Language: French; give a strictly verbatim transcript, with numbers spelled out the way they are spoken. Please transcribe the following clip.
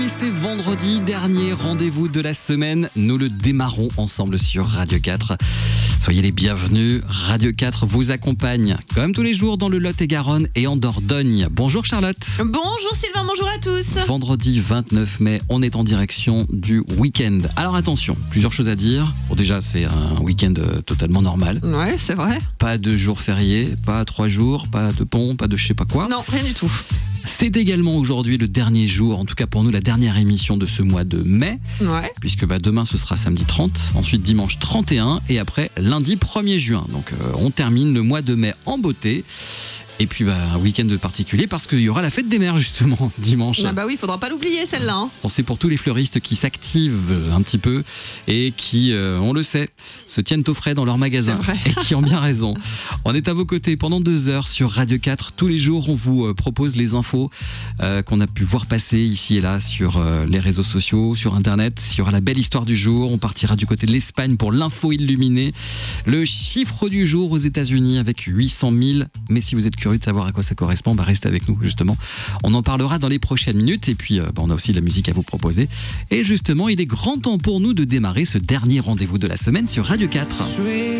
C'est vendredi, dernier rendez-vous de la semaine. Nous le démarrons ensemble sur Radio quatre. Soyez les bienvenus. Radio quatre vous accompagne, comme tous les jours, dans le Lot-et-Garonne et en Dordogne. Bonjour Charlotte. Bonjour Sylvain, bonjour à tous. Vendredi vingt-neuf mai, on est en direction du week-end. Alors attention, plusieurs choses à dire. Bon, déjà, c'est un week-end totalement normal. Ouais, c'est vrai. Pas de jours fériés, pas trois jours, pas de pont, pas de je sais pas quoi. Non, rien du tout. C'est également aujourd'hui le dernier jour, en tout cas pour nous, la dernière émission de ce mois de mai. Ouais. Puisque bah, demain, ce sera samedi trente, ensuite dimanche trente et un, et après lundi premier juin. Donc euh, on termine le mois de mai en beauté. Et puis bah, un week-end particulier parce qu'il y aura la fête des mères justement dimanche. Ah bah oui, il faudra pas l'oublier celle-là. Hein. Bon, c'est pour tous les fleuristes qui s'activent un petit peu et qui, euh, on le sait, se tiennent au frais dans leur magasin et qui ont bien raison. On est à vos côtés pendant deux heures sur Radio quatre. Tous les jours, on vous euh, propose les infos euh, qu'on a pu voir passer ici et là sur euh, les réseaux sociaux, sur Internet. Il y aura la belle histoire du jour. On partira du côté de l'Espagne pour l'info illuminée. Le chiffre du jour aux États-Unis avec huit cent mille. Mais si vous êtes curieux de savoir à quoi ça correspond, bah restez avec nous justement. On en parlera dans les prochaines minutes et puis euh, bah on a aussi de la musique à vous proposer. Et justement, il est grand temps pour nous de démarrer ce dernier rendez-vous de la semaine sur Radio quatre.